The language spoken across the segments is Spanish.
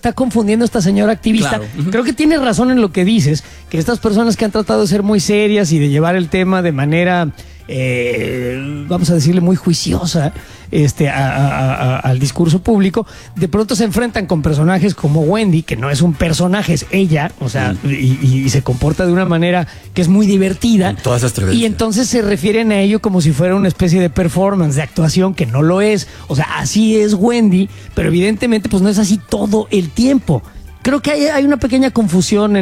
está confundiendo esta señora activista. Claro. Creo que tiene razón en lo que dices, que estas personas que han tratado de ser muy serias y de llevar el tema de manera, vamos a decirle, muy juiciosa al discurso público, de pronto se enfrentan con personajes como Wendy, que no es un personaje, es ella, o sea, y se comporta de una manera que es muy divertida. Con todas esas trevencias. Y entonces se refieren a ello como si fuera una especie de performance, de actuación, que no lo es. O sea, así es Wendy, pero evidentemente pues no es así todo el tiempo. Creo que hay una pequeña confusión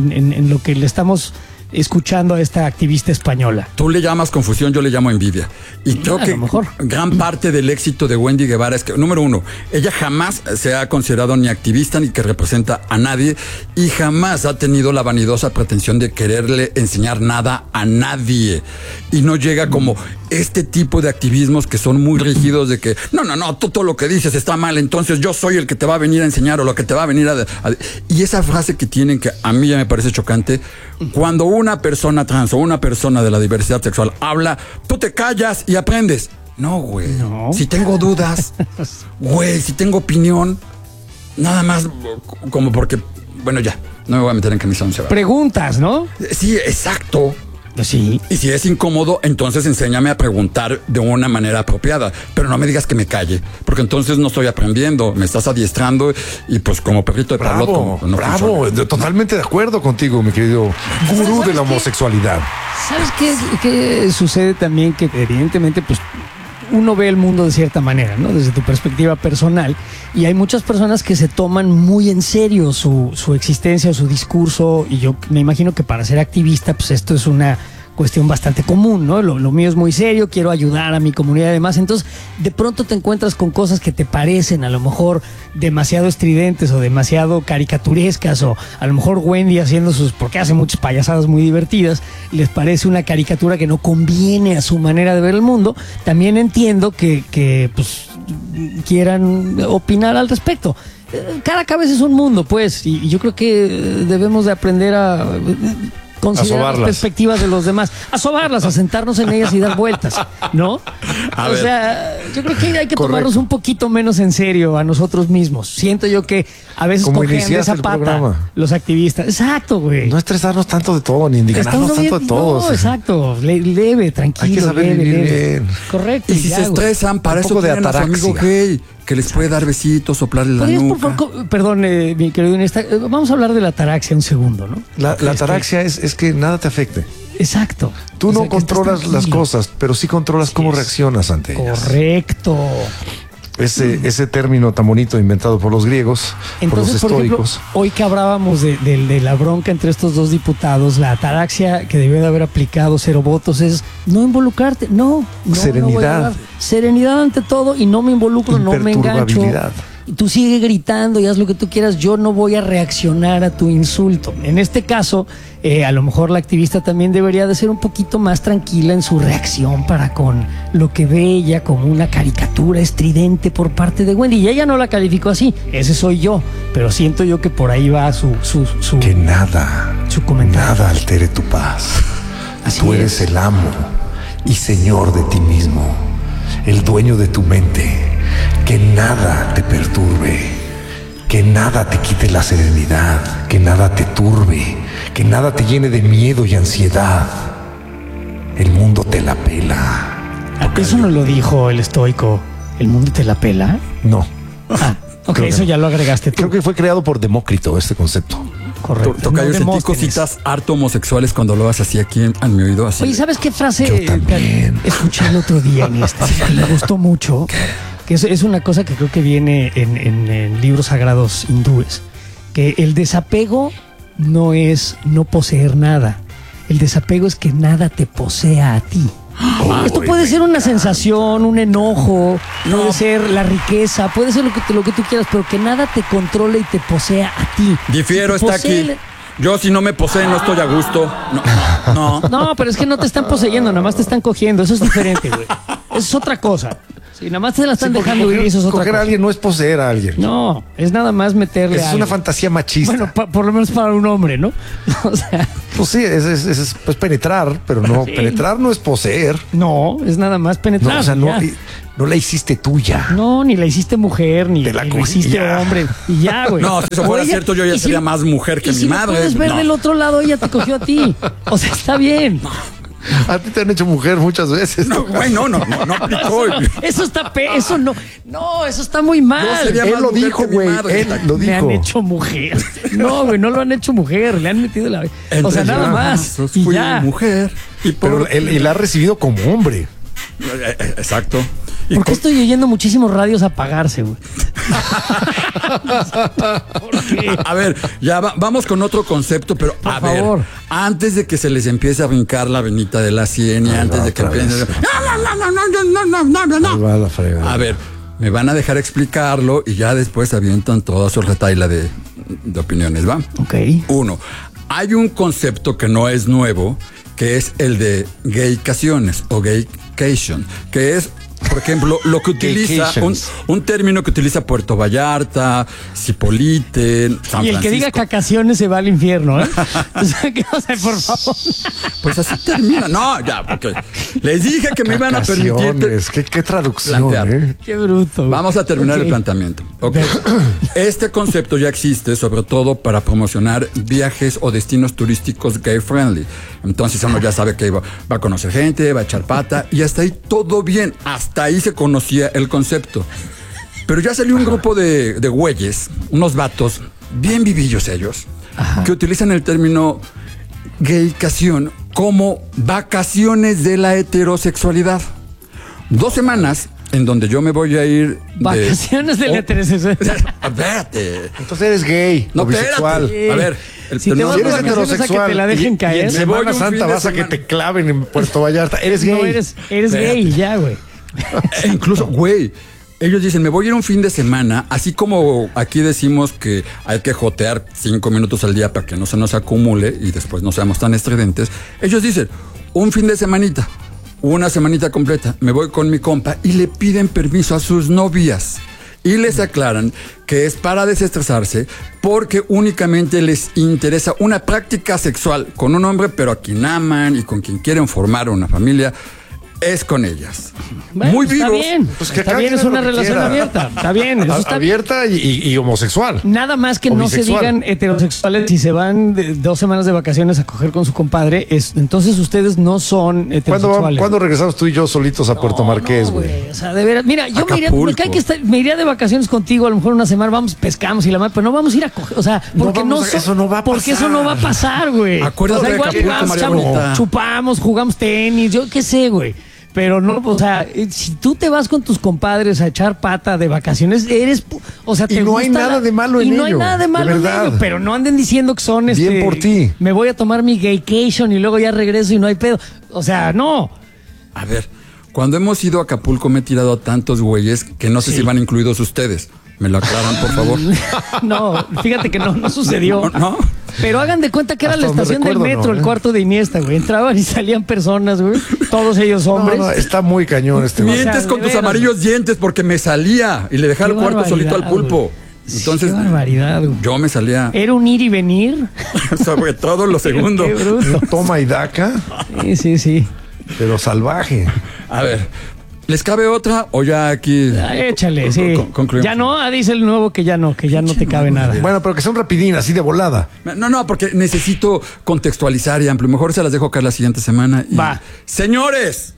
en lo que le estamos escuchando a esta activista española. Tú le llamas confusión, yo le llamo envidia. Y creo que gran parte del éxito de Wendy Guevara es que, número uno, ella jamás se ha considerado ni activista ni que representa a nadie y jamás ha tenido la vanidosa pretensión de quererle enseñar nada a nadie. Y no llega como este tipo de activismos que son muy rígidos de que, no, tú todo lo que dices está mal, entonces yo soy el que te va a venir a enseñar o lo que te va a venir a... Y esa frase que tienen, que a mí ya me parece chocante, cuando una persona trans o una persona de la diversidad sexual habla, tú te callas y aprendes. No, güey. No. Si tengo dudas, güey, si tengo opinión, nada más como porque, bueno, ya, no me voy a meter en camisa 11. Preguntas, ¿no? Sí, exacto. Sí. Y si es incómodo, entonces enséñame a preguntar de una manera apropiada, pero no me digas que me calle, porque entonces no estoy aprendiendo, me estás adiestrando y pues como perrito de Pablo. No bravo, funciona. Totalmente de acuerdo contigo, mi querido gurú de la homosexualidad. ¿Sabes qué sucede también? Que evidentemente pues uno ve el mundo de cierta manera, ¿no? Desde tu perspectiva personal, y hay muchas personas que se toman muy en serio su existencia o su discurso, y yo me imagino que para ser activista pues esto es una cuestión bastante común, ¿no? Lo mío es muy serio, quiero ayudar a mi comunidad y demás. Entonces, de pronto te encuentras con cosas que te parecen a lo mejor demasiado estridentes o demasiado caricaturescas, o a lo mejor Wendy haciendo porque hace muchas payasadas muy divertidas, les parece una caricatura que no conviene a su manera de ver el mundo. También entiendo que pues quieran opinar al respecto. Cada cabeza es un mundo, pues, y yo creo que debemos de aprender a considerar las perspectivas de los demás, a sobarlas, a sentarnos en ellas y dar vueltas, ¿no? O sea, yo creo que hay que tomarnos un poquito menos en serio a nosotros mismos. Siento yo que a veces cogen de esa pata los activistas. Exacto, güey. No estresarnos tanto de todo, ni indignarnos tanto de todo. No, exacto. Leve, tranquilo. Hay que saber vivir bien. Correcto. Y si se estresan, para eso tienen a su amigo gay, que les puede dar besitos, soplarle la nuca. Por favor, perdón, mi querido Inés, vamos a hablar de la ataraxia un segundo, ¿no? La ataraxia es que nada te afecte. Exacto. Tú no controlas las cosas, pero sí controlas cómo reaccionas ante ellas. Correcto. Ese término tan bonito inventado por los griegos, entonces, por los estoicos. Por ejemplo, hoy que hablábamos de la bronca entre estos dos diputados, la ataraxia que debió de haber aplicado Cero Votos es no involucrarte, no serenidad. Serenidad ante todo, y no me involucro, no me engancho. Tú sigue gritando y haz lo que tú quieras, yo no voy a reaccionar a tu insulto. En este caso, a lo mejor la activista también debería de ser un poquito más tranquila en su reacción para con lo que ve ella como una caricatura estridente por parte de Wendy. Y ella no la calificó así, ese soy yo, pero siento yo que por ahí va su que nada, su comentario. Nada altere tu paz. Así tú eres el amo y señor de ti mismo, el dueño de tu mente. Que nada te perturbe, que nada te quite la serenidad, que nada te turbe, que nada te llene de miedo y ansiedad. El mundo te la pela. ¿Eso no lo dijo el estoico? ¿El mundo te la pela? No. Ok, eso ya lo agregaste tú. Creo que fue creado por Demócrito este concepto. Correcto. Tocayo, sentí cositas harto homosexuales cuando lo vas así aquí en mi oído. Así. Oye, ¿sabes qué frase Yo también escuché el otro día en que me gustó mucho? Que es una cosa que creo que viene en libros sagrados hindúes, que el desapego no es no poseer nada, el desapego es que nada te posea a ti. Esto puede ser una sensación, un enojo, puede ser la riqueza, puede ser lo que tú quieras, pero que nada te controle y te posea a ti. Difiero, está aquí. Yo, si no me poseen, no estoy a gusto. No, pero es que no te están poseyendo, nada más te están cogiendo. Eso es diferente, güey. Eso es otra cosa. Si nada más te la están dejando ir, eso es otra cosa. Coger a alguien no es poseer a alguien. No, es nada más meterle es una fantasía machista. Bueno, por lo menos para un hombre, ¿no? O sea, pues sí, es penetrar, pero no, sí. Penetrar no es poseer. No, es nada más penetrar. No, o sea, no, No la hiciste tuya. No, ni la hiciste mujer, ni la hiciste ya. hombre. Y ya, güey. No, si eso fuera cierto, yo ya sería más mujer que mi madre. Puedes ver del otro lado, ella te cogió a ti. O sea, está bien. A ti te han hecho mujer muchas veces. No, güey, no aplicó. Eso está eso no. No, eso está muy mal. Él lo dijo, güey. Él lo dijo. Me han hecho mujer. No, güey, no lo han hecho mujer. Le han metido la. O sea, nada más. Y fui ya. mujer. Pero él la ha recibido como hombre. Exacto. ¿Por qué estoy oyendo muchísimos radios apagarse, güey? ¿Por qué? A ver, ya vamos con otro concepto, pero Por a ver, favor. antes de que se les empiece a brincar la venita de la sien y antes de que empiecen. Ahí va la fregada. A ver, me van a dejar explicarlo y ya después avientan toda su retaila de opiniones, ¿va? Ok. 1. Hay un concepto que no es nuevo, que es el de gaycaciones o gaycation, que es, por ejemplo, lo que utiliza un término que utiliza Puerto Vallarta, Zipolite, San Y el que diga Francisco. cacaciones se va al infierno, ¿eh? O sea, por favor. Pues así termina. No, ya, porque les dije que me iban a permitir. Cacaciones. ¿Qué traducción, plantear. Qué bruto. Güey. Vamos a terminar Ok. el planteamiento. Okay. Este concepto ya existe, sobre todo para promocionar viajes o destinos turísticos gay friendly. Entonces uno ya sabe que va a conocer gente, va a echar pata y hasta ahí todo bien. Hasta ahí se conocía el concepto. Pero ya salió un grupo de güeyes, unos vatos, bien vivillos ellos, que utilizan el término gaycación como vacaciones de la heterosexualidad. 2 semanas en donde yo me voy a ir Vacaciones de la heterosexualidad. Espérate. Entonces eres gay No, o bisexual. espérate. A ver, Si te vas Si de eres vacaciones a que heterosexual te la dejen y caer. en Me voy Semana un fin Santa de vas a que semana. te claven en Puerto Vallarta. Eres gay. No, eres gay, ya, güey. Incluso, güey, ellos dicen, me voy a ir un fin de semana, así como aquí decimos que hay que jotear 5 minutos al día para que no se nos acumule y después no seamos tan estridentes. Ellos dicen, un fin de semanita, una semanita completa, me voy con mi compa y le piden permiso a sus novias. Y les aclaran que es para desestresarse porque únicamente les interesa una práctica sexual con un hombre, pero a quien aman y con quien quieren formar una familia es con ellas. Bueno, Muy está vivos. bien. Pues que Está cada bien, quien es una haga lo que relación quiera. abierta. Está bien, eso está bien. Abierta y homosexual. Nada más que O no se bisexual. digan heterosexuales si se van 2 semanas de vacaciones a coger con su compadre. Entonces ustedes no son heterosexuales. ¿Cuándo regresamos tú y yo solitos a Puerto Marqués, No, güey? O sea, de veras. Mira, yo Acapulco. me iría de vacaciones contigo a lo mejor una semana, vamos, pescamos y la madre, pero no vamos a ir a coger. O sea, porque eso no va a porque pasar. eso no va a pasar, güey. Acuérdate o sea, de igual Acapulco, vamos, María chamo, Bonita. chupamos, jugamos tenis, yo qué sé, güey. Pero no, o sea, si tú te vas con tus compadres a echar pata de vacaciones, o sea, te Y no hay gusta nada de malo en y no hay ello, nada de de malo en verdad. ello, pero no anden diciendo que son Bien por ti. me voy a tomar mi gaycation y luego ya regreso y no hay pedo. O sea, no. A ver, cuando hemos ido a Acapulco me he tirado a tantos güeyes que no sé si van incluidos ustedes. ¿Me lo aclaran, por favor? No, fíjate que no sucedió. ¿No? Pero hagan de cuenta que era Hasta la donde estación del recuerdo, metro, ¿no? el cuarto de Iniesta, güey. Entraban y salían personas, güey. Todos ellos hombres. No, está muy cañón este güey. Mientes con de tus veras. amarillos dientes porque me salía y le dejaba el Qué cuarto solito al barbaridad, pulpo. güey. Entonces, Qué barbaridad, güey. yo me salía Era un ir y venir. sobre todo lo segundo. Qué bruto. Toma y daca, Sí. pero salvaje. A ver, ¿les cabe otra o ya aquí? Échale, sí. Concluimos. Ya no, dice el nuevo que ya no te cabe nada. Bueno, pero que son rapidín, así de volada. No, porque necesito contextualizar y amplio. Mejor se las dejo caer la siguiente semana. Y... Va. Señores,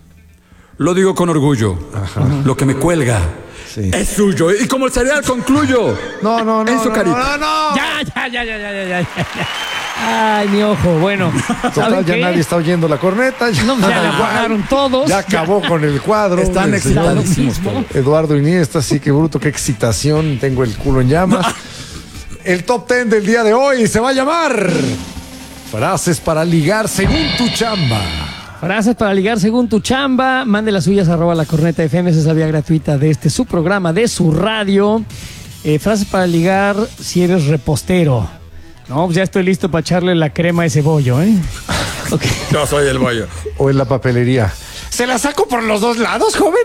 lo digo con orgullo. Lo que me cuelga es suyo. Y como el cereal concluyo. No. En su carita. No. Ya. Ay, mi ojo. Bueno, Total, ¿saben ya qué? nadie está oyendo la corneta. No, ya la apagaron todos. Ya acabó con el cuadro. Están El señor excitadísimos todos. Eduardo Iniesta, sí, qué bruto, qué excitación. Tengo el culo en llamas. El top 10 del día de hoy se va a llamar Frases para ligar según tu chamba. Frases para ligar según tu chamba. Mande las suyas @lacorneta.fm. Esa es la vía gratuita de su programa, de su radio. Frases para ligar si eres repostero. No, pues ya estoy listo para echarle la crema a ese bollo, ¿eh? Okay. Yo soy el bollo. O en la papelería. ¿Se la saco por los dos lados, joven?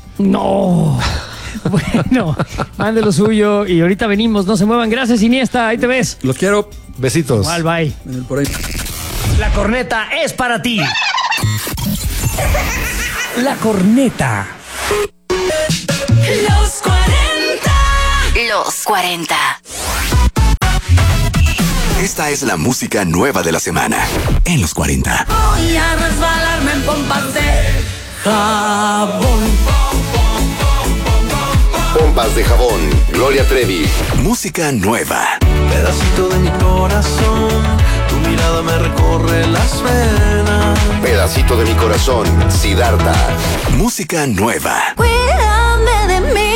No. Bueno, mande lo suyo y ahorita venimos. No se muevan. Gracias, Iniesta. Ahí te ves. Los quiero. Besitos. Bye. Por ahí. La corneta es para ti. La corneta. Los 40. Los 40. Esta es la música nueva de la semana en Los 40. Voy a resbalarme en pompas de jabón. Pompas de jabón, Gloria Trevi. Música nueva. Pedacito de mi corazón, tu mirada me recorre las venas. Pedacito de mi corazón, Siddhartha. Música nueva. Cuídame de mí,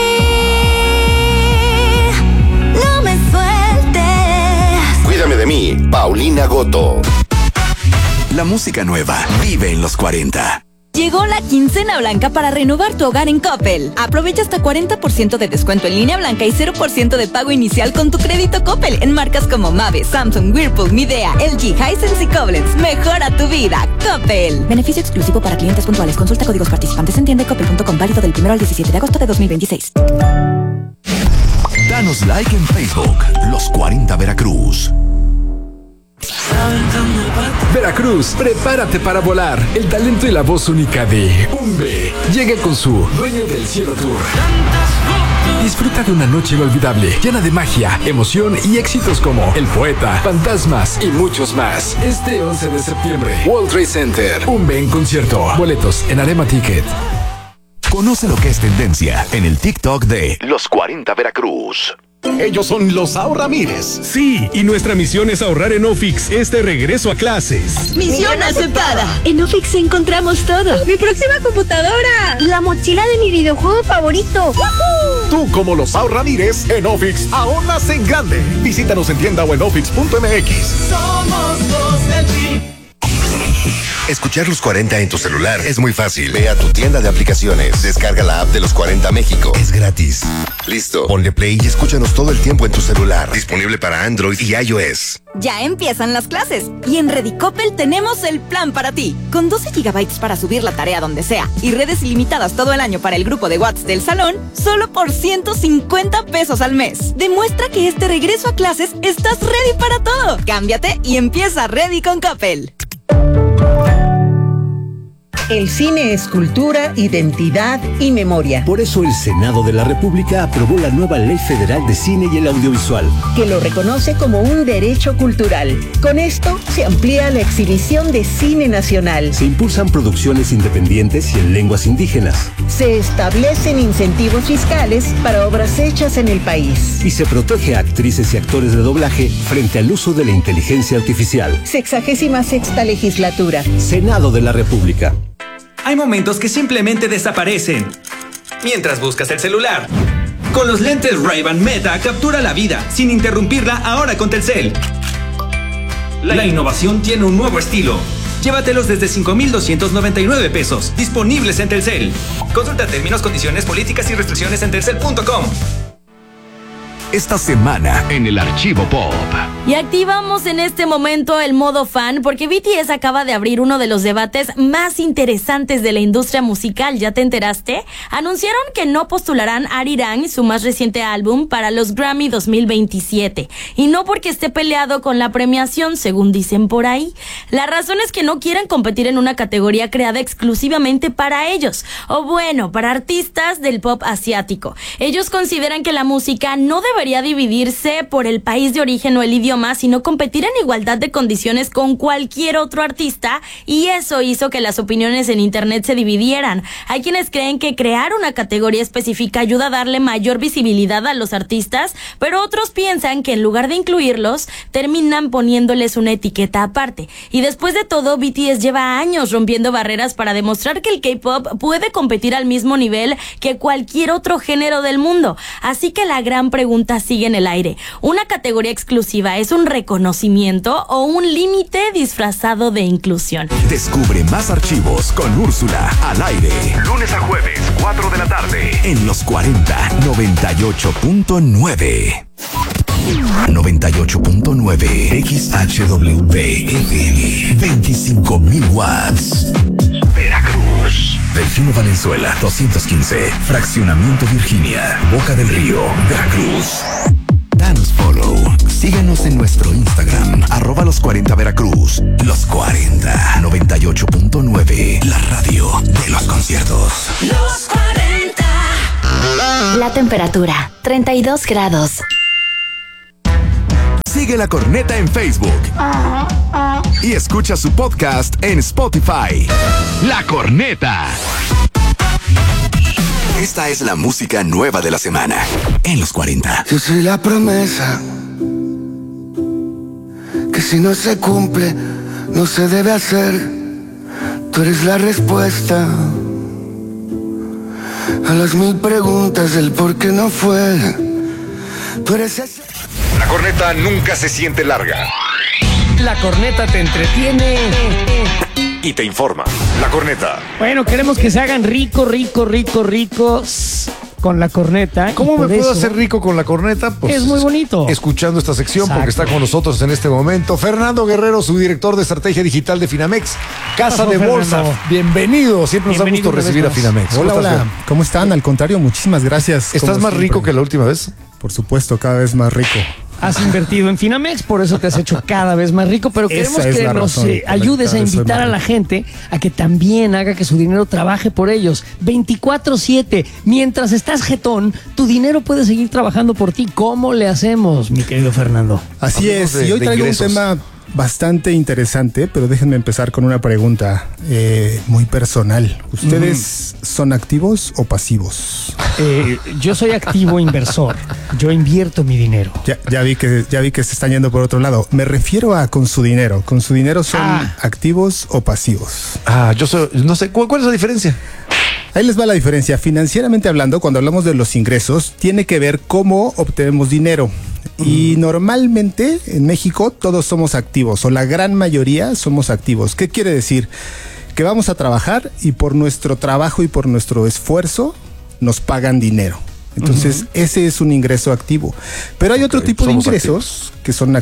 no me sueltes. Cuídame de mí, Paulina Goto. La música nueva vive en Los 40. Llegó la quincena blanca para renovar tu hogar en Coppel. Aprovecha hasta 40% de descuento en línea blanca y 0% de pago inicial con tu crédito Coppel en marcas como Mave, Samsung, Whirlpool, Midea, LG, Hisense y Koblenz. Mejora tu vida, Coppel. Beneficio exclusivo para clientes puntuales. Consulta códigos participantes en tiendacoppel.com, válido del 1 al 17 de agosto de 2026. Danos like en Facebook, Los 40 Veracruz. Veracruz, prepárate para volar. El talento y la voz única de Umbe llega con su Dueño del Cielo Tour. Disfruta de una noche inolvidable, llena de magia, emoción y éxitos como El Poeta, Fantasmas y muchos más. Este 11 de septiembre, World Trade Center. Umbe en concierto. Boletos en Arema Ticket. Conoce lo que es tendencia en el TikTok de Los 40 Veracruz. Ellos son los Ahorramires. Sí, y nuestra misión es ahorrar en Ofix este regreso a clases. ¡Misión aceptada! En Ofix encontramos todo. ¡Mi próxima computadora! ¡La mochila de mi videojuego favorito! ¡Woohoo! Tú, como los Ahorramires, en Ofix ahorras en grande. Visítanos en tienda o en ofix.mx. Somos los del PRI. Escuchar Los 40 en tu celular es muy fácil. Ve a tu tienda de aplicaciones, descarga la app de Los 40 México. Es gratis. Listo. Ponle play y escúchanos todo el tiempo en tu celular. Disponible para Android y iOS. Ya empiezan las clases y en Redicopel tenemos el plan para ti. Con 12 GB para subir la tarea donde sea y redes ilimitadas todo el año para el grupo de WhatsApp del salón, solo por 150 pesos al mes. Demuestra que este regreso a clases estás ready para todo. Cámbiate y empieza Ready con Coppel. El cine es cultura, identidad y memoria. Por eso el Senado de la República aprobó la nueva Ley Federal de Cine y el Audiovisual, que lo reconoce como un derecho cultural. Con esto se amplía la exhibición de cine nacional. Se impulsan producciones independientes y en lenguas indígenas. Se establecen incentivos fiscales para obras hechas en el país. Y se protege a actrices y actores de doblaje frente al uso de la inteligencia artificial. 66ª legislatura. Senado de la República. Hay momentos que simplemente desaparecen mientras buscas el celular. Con los lentes Ray-Ban Meta captura la vida sin interrumpirla ahora con Telcel. La innovación tiene un nuevo estilo. Llévatelos desde 5,299 pesos, disponibles en Telcel. Consulta términos, condiciones, políticas y restricciones en telcel.com. Esta semana en el Archivo Pop. Y activamos en este momento el modo fan porque BTS acaba de abrir uno de los debates más interesantes de la industria musical. ¿Ya te enteraste? Anunciaron que no postularán Arirang, su más reciente álbum, para los Grammy 2027. Y no porque esté peleado con la premiación, según dicen por ahí. La razón es que no quieren competir en una categoría creada exclusivamente para ellos. O bueno, para artistas del pop asiático. Ellos consideran que la música no debería dividirse por el país de origen o el idioma, sino competir en igualdad de condiciones con cualquier otro artista, y eso hizo que las opiniones en internet se dividieran. Hay quienes creen que crear una categoría específica ayuda a darle mayor visibilidad a los artistas, pero otros piensan que en lugar de incluirlos, terminan poniéndoles una etiqueta aparte. Y después de todo, BTS lleva años rompiendo barreras para demostrar que el K-pop puede competir al mismo nivel que cualquier otro género del mundo. Así que la gran pregunta sigue en el aire. ¿Una categoría exclusiva es un reconocimiento o un límite disfrazado de inclusión? Descubre más archivos con Úrsula al aire. Lunes a jueves, 4 de la tarde. En Los 40, 98.9. 98.9 XHWP FM 25,000 watts. Veracruz. Delfino Valenzuela 215. Fraccionamiento Virginia. Boca del Río, Veracruz. Danos follow. Síguenos en nuestro Instagram, @Los 40 Veracruz. Los 40, 98.9. La radio de los conciertos. Los 40. La temperatura, 32 grados. Sigue La Corneta en Facebook. Y escucha su podcast en Spotify. La Corneta. Esta es la música nueva de la semana en los 40. Yo soy la promesa que si no se cumple, no se debe hacer. Tú eres la respuesta a las 1000 preguntas del por qué no fue. Tú eres ese... La corneta nunca se siente larga. La corneta te entretiene Y te informa. La corneta. Bueno, queremos que se hagan ricos con la corneta. ¿Cómo me puedo hacer rico con la corneta? Pues es muy bonito. Escuchando esta sección. Exacto. Porque está con nosotros en este momento Fernando Guerrero, su director de estrategia digital de Finamex, Casa de Bolsa. Bienvenido. Siempre nos da gusto recibir a Finamex. Hola. ¿Cómo están? Al contrario, muchísimas gracias. ¿Estás más rico que la última vez? Por supuesto, cada vez más rico. Has invertido en Finamex, por eso te has hecho cada vez más rico, pero queremos que nos ayudes a invitar a la gente a que también haga que su dinero trabaje por ellos. 24/7. Mientras estás jetón, tu dinero puede seguir trabajando por ti. ¿Cómo le hacemos, mi querido Fernando? Así es. Y hoy traigo un tema bastante interesante, pero déjenme empezar con una pregunta muy personal. ¿Ustedes son activos o pasivos? Yo soy activo inversor. Yo invierto mi dinero. Ya vi que se están yendo por otro lado. Me refiero a con su dinero. ¿Con su dinero son activos o pasivos? Yo soy, no sé, ¿cuál es la diferencia? Ahí les va la diferencia. Financieramente hablando, cuando hablamos de los ingresos, tiene que ver cómo obtenemos dinero. Y normalmente en México todos somos activos, o la gran mayoría somos activos. ¿Qué quiere decir? Que vamos a trabajar y por nuestro trabajo y por nuestro esfuerzo nos pagan dinero. Entonces ese es un ingreso activo. Pero hay otro tipo de ingresos que son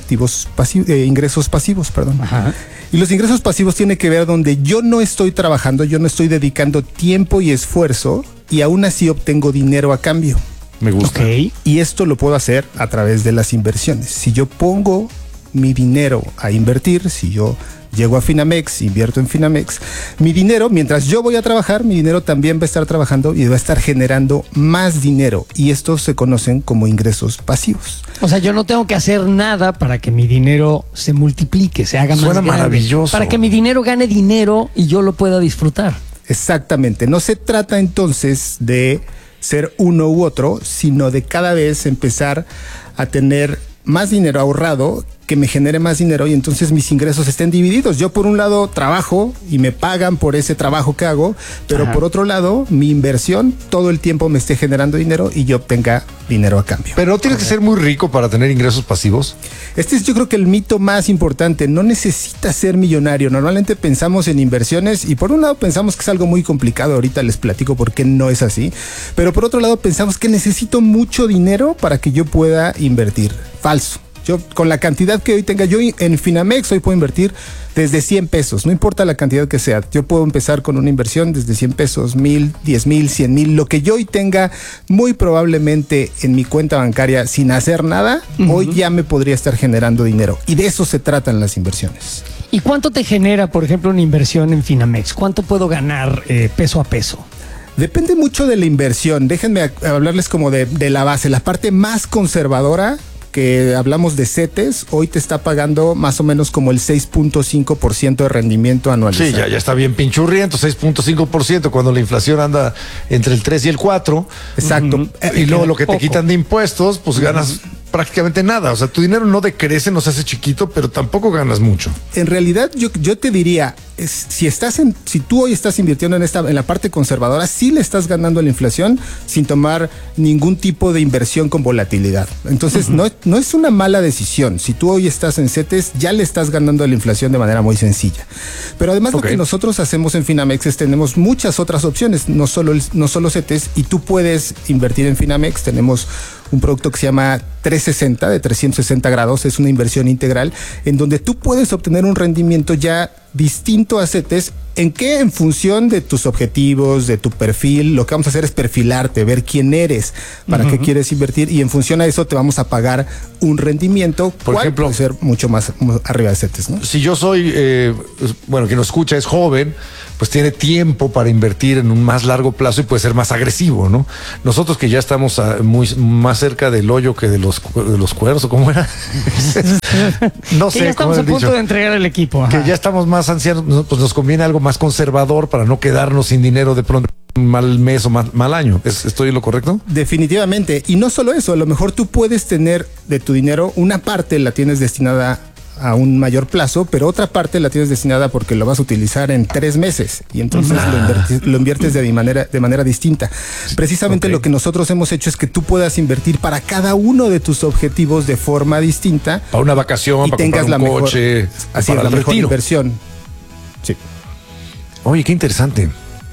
ingresos pasivos, perdón. Y los ingresos pasivos tienen que ver donde yo no estoy trabajando, yo no estoy dedicando tiempo y esfuerzo y aún así obtengo dinero a cambio. Me gusta. Y esto lo puedo hacer a través de las inversiones. Si yo pongo mi dinero a invertir, si yo llego a Finamex, invierto en Finamex, mi dinero, mientras yo voy a trabajar, mi dinero también va a estar trabajando y va a estar generando más dinero. Y estos se conocen como ingresos pasivos. O sea, yo no tengo que hacer nada para que mi dinero se multiplique, se haga más grande. Suena maravilloso. Para que mi dinero gane dinero y yo lo pueda disfrutar. Exactamente. No se trata entonces de ser uno u otro, sino de cada vez empezar a tener más dinero ahorrado que me genere más dinero y entonces mis ingresos estén divididos. Yo por un lado trabajo y me pagan por ese trabajo que hago, pero por otro lado mi inversión todo el tiempo me esté generando dinero y yo obtenga dinero a cambio. Pero no tienes que ser muy rico para tener ingresos pasivos. Este es yo creo que el mito más importante. No necesitas ser millonario. Normalmente pensamos en inversiones y por un lado pensamos que es algo muy complicado. Ahorita les platico por qué no es así. Pero por otro lado pensamos que necesito mucho dinero para que yo pueda invertir. Falso. Yo con la cantidad que hoy tenga, yo en Finamex hoy puedo invertir desde 100 pesos, no importa la cantidad que sea. Yo puedo empezar con una inversión desde 100 pesos, 1000, 10,000, 100,000, lo que yo hoy tenga muy probablemente en mi cuenta bancaria sin hacer nada, hoy ya me podría estar generando dinero. Y de eso se tratan las inversiones. ¿Y cuánto te genera, por ejemplo, una inversión en Finamex? ¿Cuánto puedo ganar peso a peso? Depende mucho de la inversión. Déjenme hablarles como de la base, la parte más conservadora que hablamos de CETES, hoy te está pagando más o menos como el 6.5% de rendimiento anualizado. Sí, ya está bien pinchurriento, 6.5% cuando la inflación anda entre el 3 y el 4. Exacto. Y luego lo que te quitan de impuestos, pues ganas prácticamente nada. O sea, tu dinero no decrece, no se hace chiquito, pero tampoco ganas mucho. En realidad, yo te diría, si tú hoy estás invirtiendo en la parte conservadora, sí le estás ganando a la inflación sin tomar ningún tipo de inversión con volatilidad. Entonces, no es una mala decisión. Si tú hoy estás en CETES, ya le estás ganando a la inflación de manera muy sencilla. Pero además lo que nosotros hacemos en Finamex es tenemos muchas otras opciones, no solo CETES, y tú puedes invertir en Finamex. Tenemos un producto que se llama 360, de 360 grados, es una inversión integral en donde tú puedes obtener un rendimiento ya distinto a CETES ¿En qué? En función de tus objetivos, de tu perfil, lo que vamos a hacer es perfilarte, ver quién eres, para qué quieres invertir, y en función a eso te vamos a pagar un rendimiento, por ejemplo, puede ser mucho más arriba de CETES, ¿no? Si yo soy, quien nos escucha es joven, pues tiene tiempo para invertir en un más largo plazo y puede ser más agresivo, ¿no? Nosotros que ya estamos más cerca del hoyo que de los cuernos, ¿o cómo era? No sé. Que ya estamos a punto de entregar el equipo. Que ya estamos más ancianos, pues nos conviene algo más conservador para no quedarnos sin dinero de pronto un mal mes o mal año. ¿Estoy en lo correcto? Definitivamente. Y no solo eso, a lo mejor tú puedes tener de tu dinero una parte la tienes destinada a un mayor plazo, pero otra parte la tienes destinada porque lo vas a utilizar en 3 meses y entonces lo inviertes de manera distinta. Precisamente lo que nosotros hemos hecho es que tú puedas invertir para cada uno de tus objetivos de forma distinta. Para una vacación, y para tengas comprar un coche, así para es, la mejor retiro. inversión. Sí. Oye, qué interesante.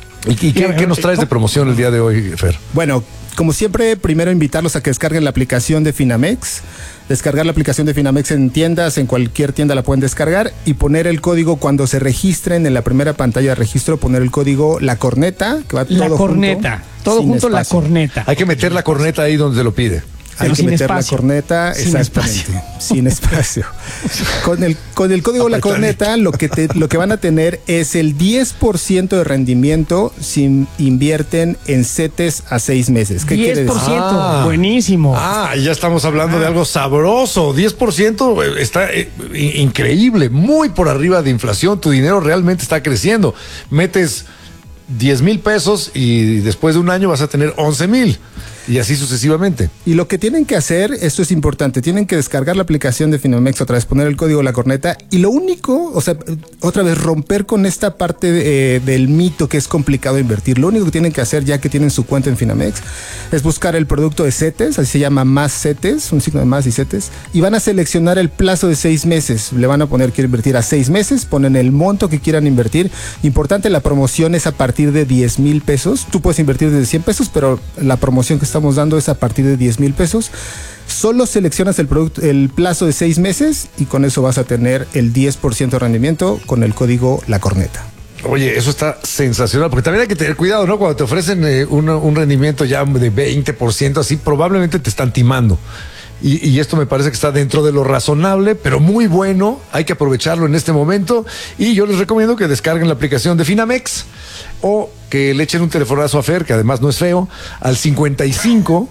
¿Y qué nos traes de promoción el día de hoy, Fer? Bueno, como siempre, primero invitarlos a que descarguen la aplicación de Finamex. Descargar la aplicación de Finamex en tiendas, en cualquier tienda la pueden descargar y poner el código cuando se registren en la primera pantalla de registro, poner el código La Corneta, que va todo corneta, junto, todo junto, La Corneta. Hay que meter la corneta ahí donde se lo pide. Hay que meter la corneta, exactamente, sin espacio. Con el código La Corneta, lo que van a tener es el 10% de rendimiento si invierten en CETES a 6 meses. ¿Qué 10%, quiere decir? Buenísimo. Ya estamos hablando de algo sabroso. 10% está increíble, muy por arriba de inflación. Tu dinero realmente está creciendo. Metes 10,000 pesos y después de un año vas a tener 11,000. Y así sucesivamente. Y lo que tienen que hacer, esto es importante, tienen que descargar la aplicación de Finamex, otra vez poner el código La Corneta, y lo único, o sea, otra vez romper con esta parte del mito que es complicado invertir. Lo único que tienen que hacer, ya que tienen su cuenta en Finamex, es buscar el producto de CETES, así se llama Más CETES, un signo de más y CETES, y van a seleccionar el plazo de 6 meses. Le van a poner quiero invertir a 6 meses, ponen el monto que quieran invertir. Importante, la promoción es a partir de 10,000 pesos. Tú puedes invertir desde 100 pesos, pero la promoción que estamos dando es a partir de 10,000 pesos. Solo seleccionas el plazo de 6 meses y con eso vas a tener el 10% de rendimiento con el código La Corneta. Oye, eso está sensacional, porque también hay que tener cuidado, ¿no? Cuando te ofrecen un rendimiento ya de 20%, así probablemente te están timando. Y esto me parece que está dentro de lo razonable, pero muy bueno. Hay que aprovecharlo en este momento. Y yo les recomiendo que descarguen la aplicación de Finamex o que le echen un telefonazo a Fer, que además no es feo, al 55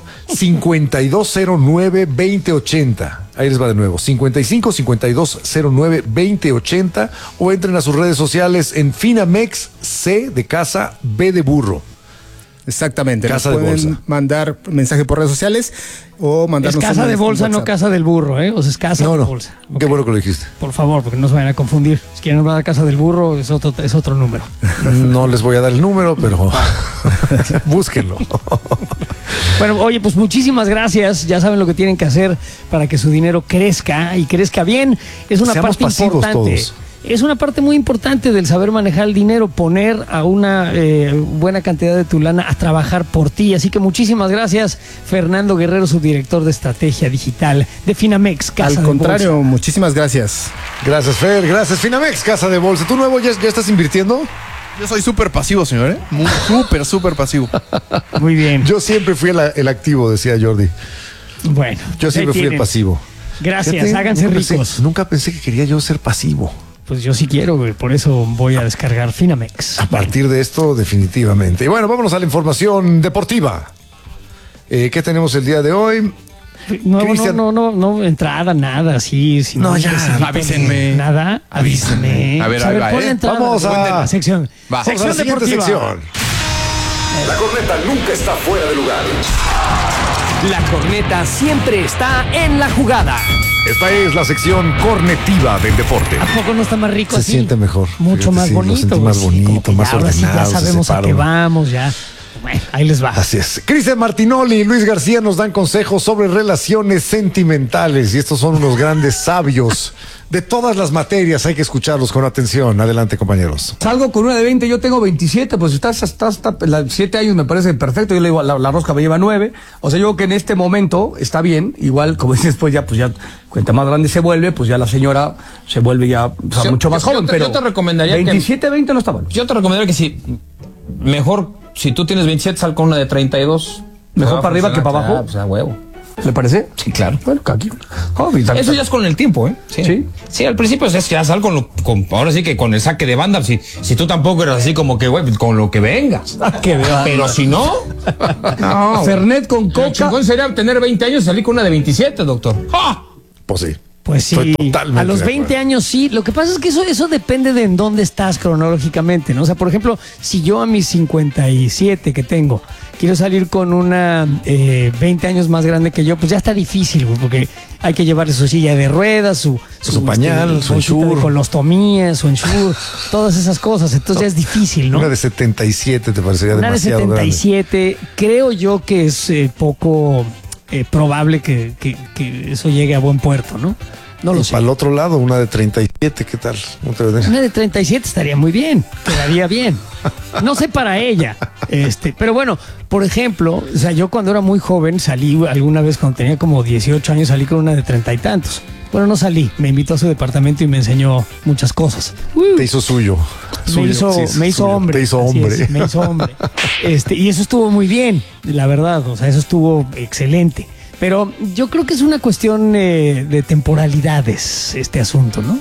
5209 2080. Ahí les va de nuevo, 55 5209 2080, o entren a sus redes sociales en Finamex, C de casa, B de burro. Exactamente, Casa nos de pueden bolsa. mandar mensaje por redes sociales o mandarnos Es casa de bolsa, no casa del burro, ¿eh? O sea, es casa de bolsa. Qué bueno que lo dijiste. Por favor, porque no se vayan a confundir. Si quieren hablar de casa del burro, es otro número. No les voy a dar el número, pero búsquenlo. Bueno, oye, pues muchísimas gracias. Ya saben lo que tienen que hacer para que su dinero crezca y crezca bien. Es una Seamos parte pasivos importante. todos. Es una parte muy importante del saber manejar el dinero, poner a una buena cantidad de tu lana a trabajar por ti. Así que muchísimas gracias, Fernando Guerrero, subdirector de estrategia digital de Finamex, Casa de Bolsa. Al contrario, muchísimas gracias. Gracias, Fer. Gracias, Finamex, Casa de Bolsa. ¿Tú nuevo ya estás invirtiendo? Yo soy súper pasivo, señor, ¿eh? Súper pasivo. Muy bien. Yo siempre fui el activo, decía Jordi. Bueno. Yo siempre fui el pasivo. Gracias, Fíjate, háganse ricos. Nunca pensé que quería yo ser pasivo. Pues yo sí quiero, güey, por eso voy a descargar Finamex. A partir de esto, definitivamente. Y bueno, vámonos a la información deportiva. ¿Qué tenemos el día de hoy? No, entrada, nada, sí. No, ya, avísenme. Nada, avísenme. A ver, ahí va, Vamos a la sección. Va. Sección Vamos a la deportiva. sección. La corneta nunca está fuera de lugar. La corneta siempre está en la jugada. Esta es la sección cornetiva del deporte. ¿A poco no está más rico Se así? siente mejor. Mucho Fíjate, más sí, bonito. lo sentí más güey, bonito, como que más ya, ahora sí ordenado. ya sabemos a qué vamos, ya. Bueno, ahí les va. Así es. Cristian Martinoli y Luis García nos dan consejos sobre relaciones sentimentales y estos son unos grandes sabios de todas las materias. Hay que escucharlos con atención. Adelante, compañeros. Salgo con una de 20, yo tengo 27, pues estás 7 años me parece perfecto. Yo le digo, la rosca me lleva 9. O sea, yo creo que en este momento está bien. Igual, como dices, pues ya, cuenta más grande se vuelve, pues ya la señora se vuelve ya mucho más joven. Pero yo te recomendaría 27, 20 no está mal. Yo te recomendaría que si mejor, si tú tienes 27, sal con una de 32. Mejor para arriba que para abajo. Pues a huevo. ¿Le parece? Sí, claro. Bueno, aquí. Eso ya es con el tiempo, ¿eh? Sí, al principio es ya sal ahora sí que con el saque de banda, si tú tampoco eres así como que, güey, con lo que vengas. Pero si no, no. Fernet con coca. Lo chingón sería tener 20 años y salir con una de 27, doctor. ¡Ah! Pues sí. Pues sí, a los 20 años sí. Lo que pasa es que eso depende de en dónde estás cronológicamente, ¿no? O sea, por ejemplo, si yo a mis 57 que tengo quiero salir con una 20 años más grande que yo, pues ya está difícil, güey, porque hay que llevarle su silla de ruedas, su pañal, su ensure, colostomía, su ensure, todas esas cosas. Entonces ya es difícil, ¿no? Una de 77 te parecería demasiado grande. Una de 77, creo yo que es poco probable que eso llegue a buen puerto, ¿no? No lo sé. Para el otro lado, una de 37, ¿qué tal? Una de 37 estaría muy bien, quedaría bien. No sé para ella, pero bueno, por ejemplo, o sea, yo cuando era muy joven salí alguna vez cuando tenía como 18 años, salí con una de 30 y tantos. Bueno, no salí, me invitó a su departamento y me enseñó muchas cosas. Te hizo suyo. Me hizo hombre. Te hizo hombre. Me hizo hombre. Y eso estuvo muy bien, la verdad, o sea, eso estuvo excelente. Pero yo creo que es una cuestión de temporalidades este asunto, ¿no?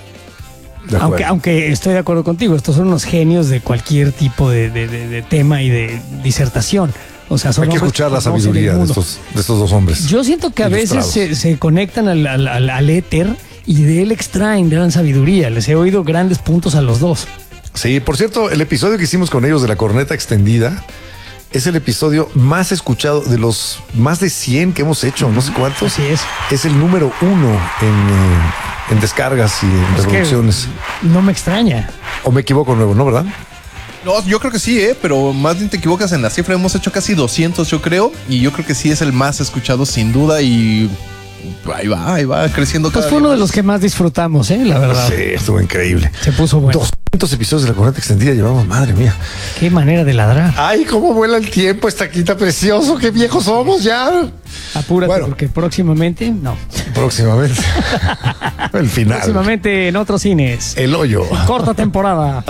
Aunque estoy de acuerdo contigo, estos son unos genios de cualquier tipo de tema y de disertación. O sea, son hay que escuchar la sabiduría de estos dos hombres. Yo siento que a veces se conectan al éter y de él extraen gran sabiduría. Les he oído grandes puntos a los dos. Sí, por cierto, el episodio que hicimos con ellos de la corneta extendida es el episodio más escuchado de los más de 100 que hemos hecho, no sé cuántos. Así es. Es el número 1 en descargas y en reproducciones. No me extraña. ¿O me equivoco nuevo, no, verdad? No, yo creo que sí, pero más bien te equivocas en la cifra. Hemos hecho casi 200, yo creo, y yo creo que sí es el más escuchado sin duda y ahí va creciendo cada vez. Pues fue uno de los que más disfrutamos, la verdad. Sí, estuvo increíble. Se puso bueno. 200 episodios de la corneta extendida llevamos, madre mía. Qué manera de ladrar. Ay, cómo vuela el tiempo, esta quita precioso, qué viejos somos ya. Apúrate, porque próximamente, no. Próximamente. El final. Próximamente en otros cines. El hoyo. Corta temporada.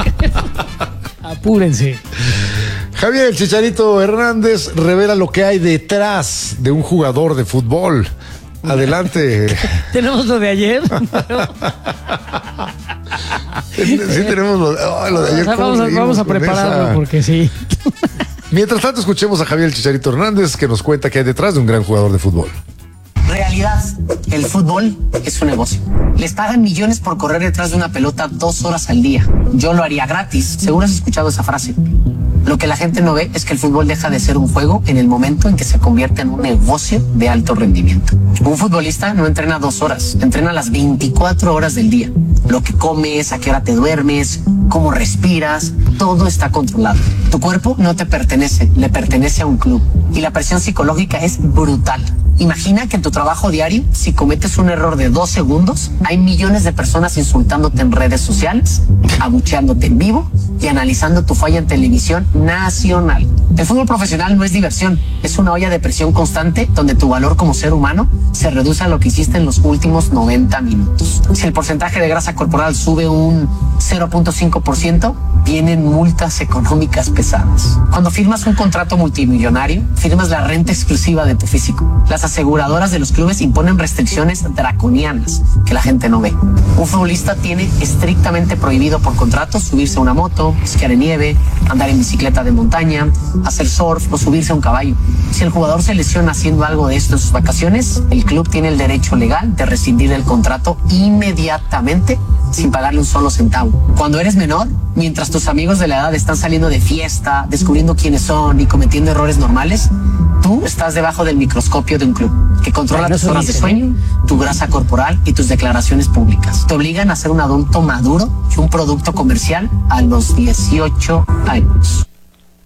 Apúrense. Javier el Chicharito Hernández revela lo que hay detrás de un jugador de fútbol. Adelante. ¿Tenemos lo de ayer? Sí, tenemos lo de ayer. Vamos a prepararlo porque sí. Mientras tanto, escuchemos a Javier el Chicharito Hernández que nos cuenta qué hay detrás de un gran jugador de fútbol. Realidad, el fútbol es un negocio. Les pagan millones por correr detrás de una pelota 2 horas al día. Yo lo haría gratis. Seguro has escuchado esa frase. Lo que la gente no ve es que el fútbol deja de ser un juego en el momento en que se convierte en un negocio de alto rendimiento. Un futbolista no entrena 2 horas, entrena las 24 horas del día. Lo que comes, a qué hora te duermes, cómo respiras, todo está controlado. Tu cuerpo no te pertenece, le pertenece a un club. Y la presión psicológica es brutal. Imagina que en tu trabajo diario, si cometes un error de 2 segundos, hay millones de personas insultándote en redes sociales, abucheándote en vivo y analizando tu falla en televisión nacional. El fútbol profesional no es diversión, es una olla de presión constante donde tu valor como ser humano se reduce a lo que hiciste en los últimos 90 minutos. Si el porcentaje de grasa corporal sube un 0.5%, vienen multas económicas pesadas. Cuando firmas un contrato multimillonario, firmas la renta exclusiva de tu físico. Las aseguradoras de los clubes imponen restricciones draconianas que la gente no ve. Un futbolista tiene estrictamente prohibido por contrato subirse a una moto, esquiar en nieve, andar en bicicleta de montaña, hacer surf o subirse a un caballo. Si el jugador se lesiona haciendo algo de esto en sus vacaciones, el club tiene el derecho legal de rescindir el contrato inmediatamente sin pagarle un solo centavo. Cuando eres menor, mientras tus amigos de la edad están saliendo de fiesta, descubriendo quiénes son y cometiendo errores normales, tú estás debajo del microscopio de un club que controla tus horas de sueño, tu grasa corporal y tus declaraciones públicas. Te obligan a ser un adulto maduro y un producto comercial a los 18 años.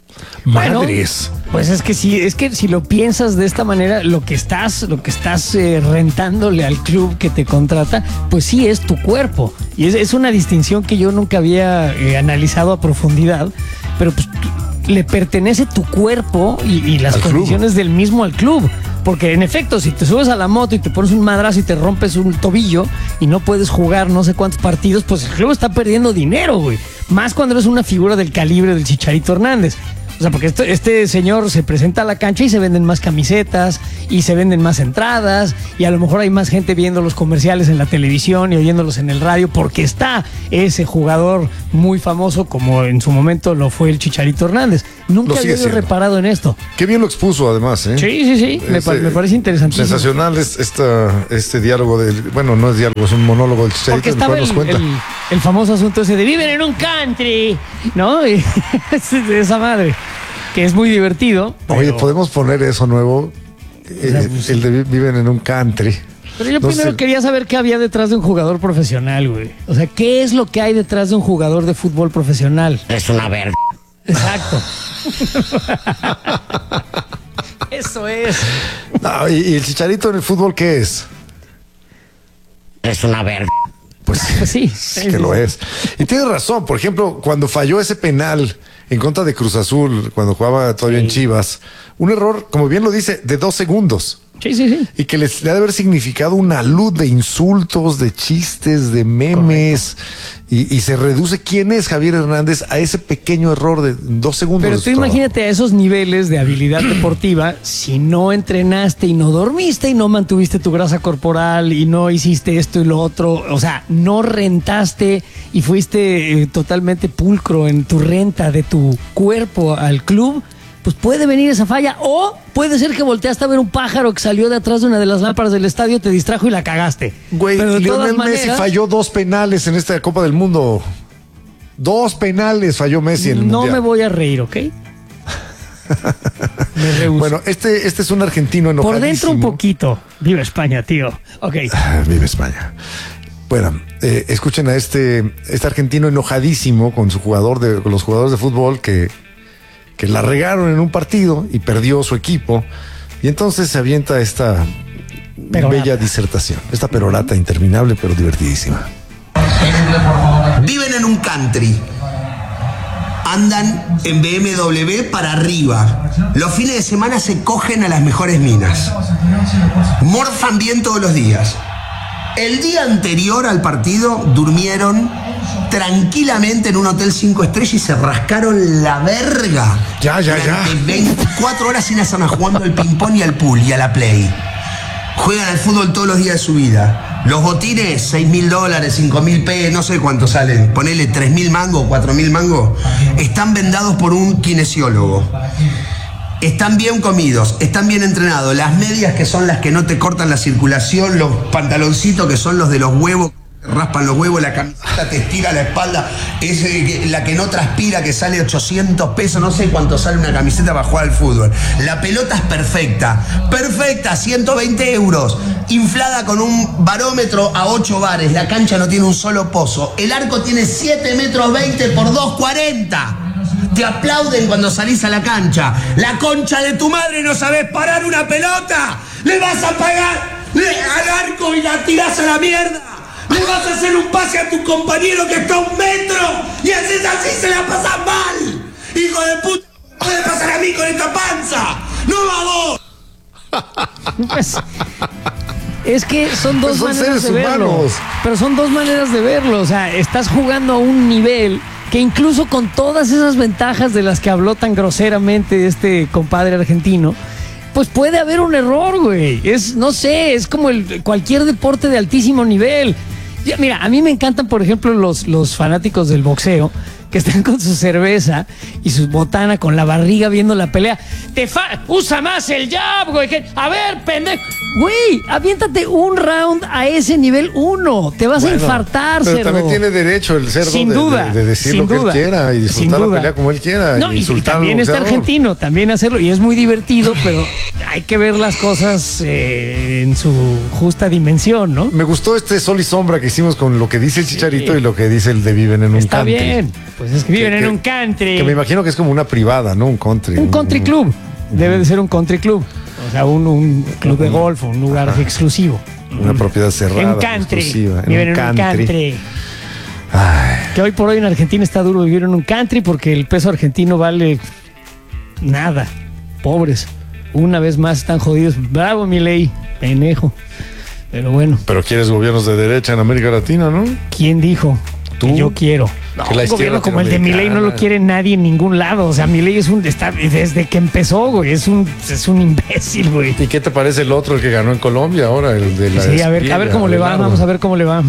Madres. Bueno, pues es que si lo piensas de esta manera, lo que estás rentándole al club que te contrata, pues sí es tu cuerpo. Y es una distinción que yo nunca había analizado a profundidad, pero pues le pertenece tu cuerpo y las condiciones del mismo al club. Porque en efecto, si te subes a la moto y te pones un madrazo y te rompes un tobillo y no puedes jugar no sé cuántos partidos, pues el club está perdiendo dinero, güey. Más cuando eres una figura del calibre del Chicharito Hernández. O sea, porque este señor se presenta a la cancha y se venden más camisetas y se venden más entradas y a lo mejor hay más gente viendo los comerciales en la televisión y oyéndolos en el radio porque está ese jugador muy famoso como en su momento lo fue el Chicharito Hernández. Nunca había reparado en esto. Qué bien lo expuso además, ¿eh? Sí. Me parece interesantísimo. Sensacional este diálogo bueno, no es diálogo, es un monólogo del Chicharito. Porque estaba el famoso asunto ese de viven en un country, ¿no? Y de esa madre. Que es muy divertido. Oye, ¿podemos poner eso nuevo? El de viven en un country. Pero yo primero quería saber qué había detrás de un jugador profesional, güey. O sea, ¿qué es lo que hay detrás de un jugador de fútbol profesional? Es una verga. Exacto. Eso es. No, ¿y el Chicharito en el fútbol qué es? Es una verga. Pues sí. Que lo es. Y tienes razón, por ejemplo, cuando falló ese penal en contra de Cruz Azul, cuando jugaba todavía en Chivas, un error, como bien lo dice, de 2 segundos. Sí. Y que le ha de haber significado una luz de insultos, de chistes, de memes. Y se reduce quién es Javier Hernández a ese pequeño error de 2 segundos. Pero tú imagínate a esos niveles de habilidad deportiva, si no entrenaste y no dormiste y no mantuviste tu grasa corporal y no hiciste esto y lo otro, o sea, no rentaste y fuiste totalmente pulcro en tu renta de tu cuerpo al club, pues puede venir esa falla, o puede ser que volteaste a ver un pájaro que salió de atrás de una de las lámparas del estadio, te distrajo y la cagaste. Güey, Lionel Messi falló 2 penales en esta Copa del Mundo. 2 penales falló Messi en el Mundial. No me voy a reír, ¿ok? Me rehuso. Bueno, este es un argentino enojadísimo. Por dentro un poquito. Viva España, tío. Ok. Viva España. Bueno, escuchen a este argentino enojadísimo con con los jugadores de fútbol que la regaron en un partido y perdió su equipo, y entonces se avienta esta bella disertación, esta perorata interminable pero divertidísima. Viven en un country, andan en BMW para arriba, los fines de semana se cogen a las mejores minas, morfan bien todos los días. El día anterior al partido durmieron tranquilamente en un hotel 5 estrellas y se rascaron la verga. Ya. 24 horas sin hacer nada, jugando al ping-pong y al pool y a la play. Juegan al fútbol todos los días de su vida. Los botines, $6.000, $5.000, no sé cuánto salen. Ponele 3.000 mangos, 4.000 mangos. Están vendados por un kinesiólogo. Están bien comidos, están bien entrenados. Las medias, que son las que no te cortan la circulación, los pantaloncitos, que son los de los huevos, raspan los huevos, la camiseta te estira la espalda, es la que no transpira, que sale 800 pesos, no sé cuánto sale una camiseta para jugar al fútbol. La pelota es perfecta, 120 euros, inflada con un barómetro a 8 bares, la cancha no tiene un solo pozo, el arco tiene 7,20 metros por 2,40. Te aplauden cuando salís a la cancha. La concha de tu madre, no sabés parar una pelota. Le vas a pagar al arco y la tirás a la mierda. Le vas a hacer un pase a tu compañero que está a 1 metro y haces así, se la pasás mal. Hijo de puta, ¿qué puede pasar a mí con esta panza? ¡No a vos! Pues, es que son dos maneras de verlo. Pero son dos maneras de verlo. O sea, estás jugando a un nivel que incluso con todas esas ventajas de las que habló tan groseramente este compadre argentino, pues puede haber un error, güey. No sé, es como cualquier deporte de altísimo nivel. Ya, mira, a mí me encantan, por ejemplo, los fanáticos del boxeo, que están con su cerveza y su botana con la barriga viendo la pelea. Usa más el jab, güey. A ver, pendejo. Güey, aviéntate un round a ese nivel 1. Te vas a infartar, pero cerdo. también tiene derecho el cerdo Sin duda, de decir sin lo que duda, él quiera y disfrutar la pelea como él quiera. No, y insultar también al está boxeador. argentino, también hacerlo. Y es muy divertido, pero hay que ver las cosas en su justa dimensión, ¿no? Me gustó este sol y sombra que hicimos con lo que dice el Chicharito y lo que dice el de Viven en un Está country. bien, pues es que viven en un country. Que me imagino que es como una privada, ¿no? Un country. Un country club. Debe de ser un country club. O sea, un club de golf, un lugar exclusivo. Una propiedad cerrada. En country. exclusiva, Viven en un country. Que hoy por hoy en Argentina está duro vivir en un country porque el peso argentino vale nada. Pobres. Una vez más están jodidos. Bravo, Milei. Penejo. Pero bueno. Pero quieres gobiernos de derecha en América Latina, ¿no? ¿Quién dijo? ¿Tú? Que yo quiero. No, Que la un gobierno izquierda como el de Milei no lo quiere nadie en ningún lado. O sea, Milei está desde que empezó, güey. Es un imbécil, güey. ¿Y qué te parece el otro, el que ganó en Colombia ahora? El de la Sí, a ver cómo le va. Abelardo. Vamos a ver cómo le va.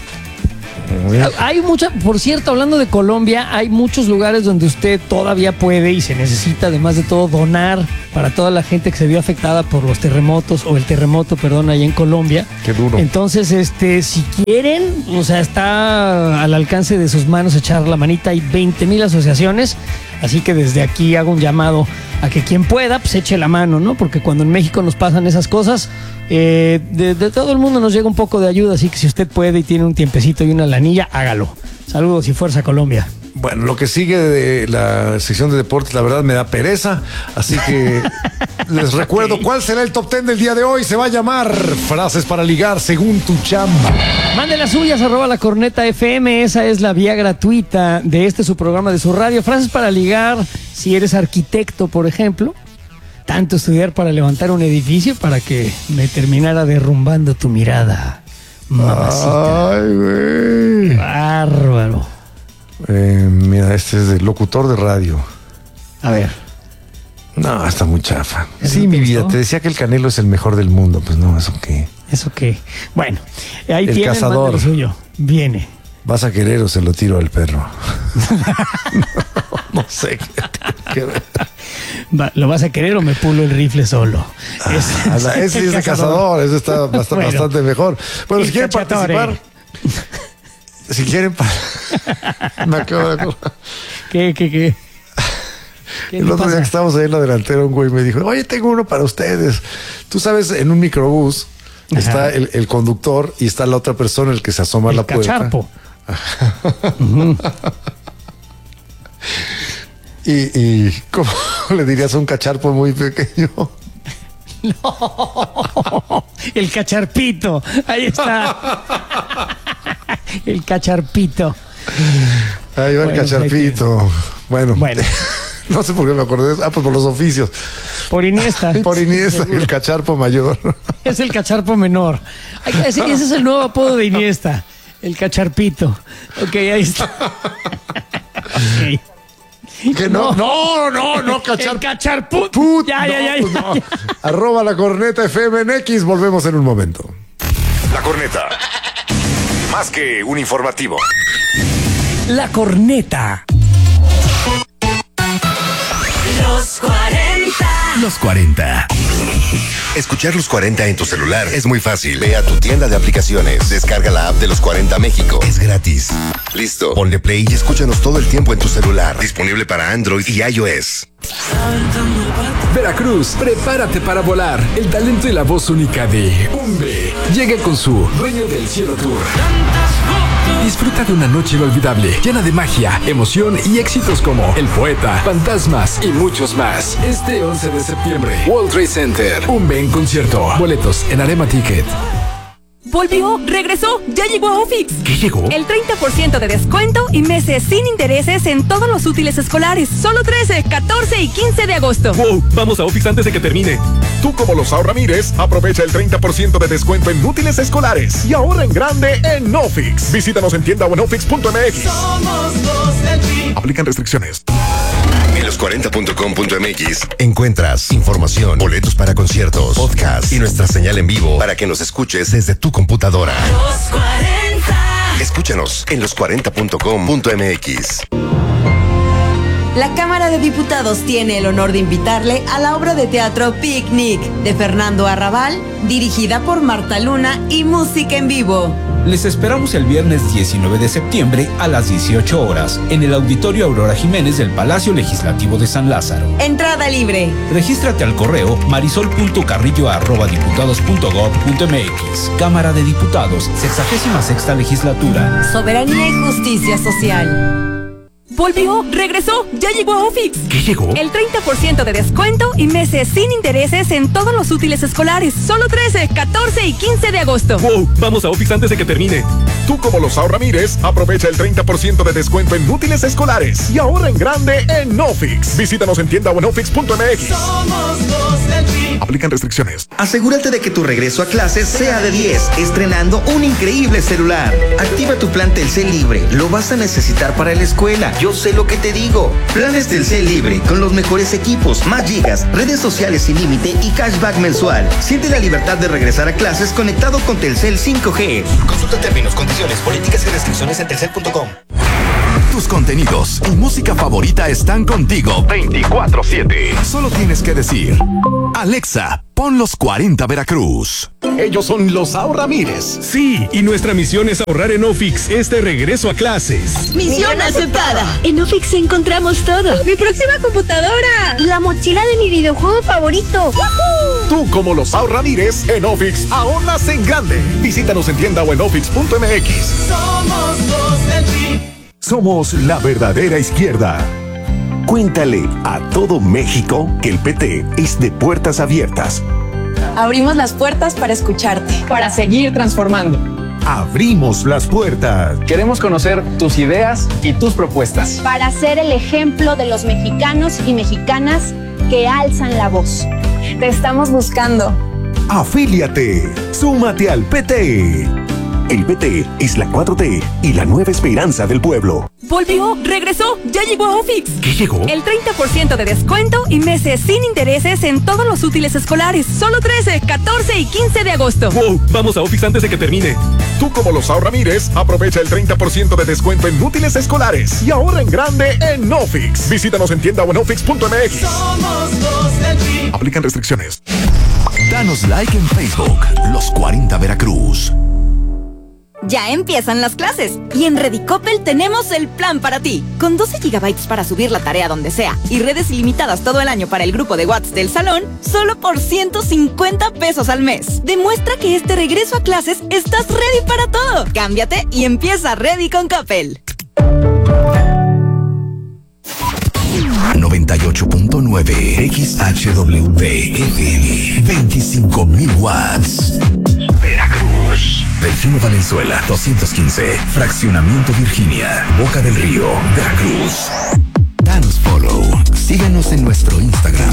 Hay por cierto, hablando de Colombia, hay muchos lugares donde usted todavía puede y se necesita, además de todo, donar para toda la gente que se vio afectada por los terremotos, o el terremoto, perdón, allá en Colombia. Qué duro. Entonces, si quieren, o sea, está al alcance de sus manos echar la manita. Hay 20,000 asociaciones, así que desde aquí hago un llamado a que quien pueda, pues eche la mano, ¿no? Porque cuando en México nos pasan esas cosas, de todo el mundo nos llega un poco de ayuda, así que si usted puede y tiene un tiempecito y una lanilla, hágalo. Saludos y fuerza, Colombia. Bueno, lo que sigue de la sección de deportes, la verdad me da pereza, así que les recuerdo cuál será el top 10 del día de hoy. Se va a llamar Frases para ligar según tu chamba. Mande las suyas, @lacorneta_FM. Esa es la vía gratuita de su programa de su radio. Frases para ligar, si eres arquitecto, por ejemplo. Tanto estudiar para levantar un edificio para que me terminara derrumbando tu mirada, mamacita. Ay, güey. Bárbaro. Mira, este es del locutor de radio. A ver. No, está muy chafa. ¿Eso Sí, te mi vida, gustó? te decía que el Canelo es el mejor del mundo. Pues no, ¿eso qué? ¿Eso qué? Bueno, ahí El tienen, cazador. mande lo suyo. Viene. ¿Vas a querer o se lo tiro al perro? no sé. ¿Lo vas a querer o me pulo el rifle solo? Ese es de cazador, eso está Bueno. bastante mejor. Bueno, El si quieren cachatore. participar, si quieren me acabo de acordar. ¿Qué El le otro día pasa? que estábamos ahí en la delantera, un güey me dijo, oye, tengo uno para ustedes. Tú sabes, en un microbús está el conductor y está la otra persona, el que se asoma a la puerta. Cacharpo. Y ¿cómo le dirías a un cacharpo muy pequeño? No, el cacharpito. Ahí está. El cacharpito. Ahí va el Bueno, cacharpito. Bueno. No sé por qué me acordé de eso. Pues por los oficios. Por Iniesta. Por Iniesta, el cacharpo mayor. Es el cacharpo menor. Ese es el nuevo apodo de Iniesta. El cacharpito. Ok, ahí está. Ok. Que no, cacharpo. El cacharput. Ya. Pues no. @lacorneta_FM en X. Volvemos en un momento. La Corneta. Más que un informativo. La Corneta. Los 40. Los 40. Escuchar los 40 en tu celular es muy fácil. Ve a tu tienda de aplicaciones, descarga la app de los 40 México. Es gratis. Listo. Ponle play y escúchanos todo el tiempo en tu celular. Disponible para Android y iOS. Veracruz, prepárate para volar. El talento y la voz única de Umbe llega con su Dueño del Cielo Tour. Disfruta de una noche inolvidable, llena de magia, emoción y éxitos como El Poeta, Fantasmas y muchos más. Este 11 de septiembre, World Trade Center, Umbe en concierto. Boletos en Arema Ticket. Volvió, regresó, ya llegó a Ofix. ¿Qué llegó? El 30% de descuento y meses sin intereses en todos los útiles escolares. Solo 13, 14 y 15 de agosto. ¡Wow! Vamos a Ofix antes de que termine. Tú, como los Ramírez, aprovecha el 30% de descuento en útiles escolares y ahorra en grande en Ofix. Visítanos en tienda o en ofix.mx. Somos los del PRI. Aplican restricciones. En los40.com.mx encuentras información, boletos para conciertos, podcast y nuestra señal en vivo para que nos escuches desde tu computadora. Los 40. Escúchanos en los40.com.mx. La Cámara de Diputados tiene el honor de invitarle a la obra de teatro Picnic de Fernando Arrabal, dirigida por Marta Luna y música en vivo. Les esperamos el viernes 19 de septiembre a las 18 horas en el Auditorio Aurora Jiménez del Palacio Legislativo de San Lázaro. Entrada libre. Regístrate al correo marisol.carrillo@diputados.gov.mx. Cámara de Diputados, 66ª Legislatura. Soberanía y justicia social. Volvió, regresó, ya llegó a Ofix. ¿Qué llegó? El 30% de descuento y meses sin intereses en todos los útiles escolares. Solo 13, 14 y 15 de agosto. ¡Wow! Vamos a Ofix antes de que termine. Tú, como los Ramírez, aprovecha el 30% de descuento en útiles escolares y ahorra en grande en Ofix. Visítanos en tienda o en ofix.mx. Somos los del PRI. Aplican restricciones. Asegúrate de que tu regreso a clases sea de 10, estrenando un increíble celular. Activa tu plan Telcel Libre. Lo vas a necesitar para la escuela. Yo sé lo que te digo. Planes Telcel Libre con los mejores equipos, más gigas, redes sociales sin límite y cashback mensual. Siente la libertad de regresar a clases conectado con Telcel 5G. Consulta términos, condiciones, políticas y restricciones en telcel.com. Tus contenidos y música favorita están contigo 24/7. Solo tienes que decir: Alexa, pon los 40 Veracruz. Ellos son los Ramírez. Sí, y nuestra misión es ahorrar en Ofix este regreso a clases. Misión aceptada. En Ofix encontramos todo. Mi próxima computadora. La mochila de mi videojuego favorito. Tú, como los Ramírez, en Ofix ahorras en grande. Visítanos en tienda o en ofix.mx. Somos los del PRI. Somos la verdadera izquierda. Cuéntale a todo México que el PT es de puertas abiertas. Abrimos las puertas para escucharte. Para seguir transformando. Abrimos las puertas. Queremos conocer tus ideas y tus propuestas. Para ser el ejemplo de los mexicanos y mexicanas que alzan la voz. Te estamos buscando. Afíliate. Súmate al PT. El PT es la 4T y la nueva esperanza del pueblo. Volvió, regresó, ya llegó a Ofix. ¿Qué llegó? El 30% de descuento y meses sin intereses en todos los útiles escolares. Solo 13, 14 y 15 de agosto. ¡Wow! Vamos a Ofix antes de que termine. Tú, como los Ramírez, aprovecha el 30% de descuento en útiles escolares y ahorra en grande en Ofix. Visítanos en tienda o en ofix.mx. Somos los del PRI. Aplican restricciones. Danos like en Facebook, Los 40 Veracruz. Ya empiezan las clases y en Redicopel tenemos el plan para ti. Con 12 GB para subir la tarea donde sea y redes ilimitadas todo el año para el grupo de WhatsApp del salón, solo por 150 pesos al mes. Demuestra que este regreso a clases estás ready para todo. Cámbiate y empieza Ready con Coppel. 98.9 XHWV FM, 25,000 watts. Veracruz. Delfino Valenzuela, 215. Fraccionamiento Virginia, Boca del Río, Veracruz. Danos follow. Síganos en nuestro Instagram,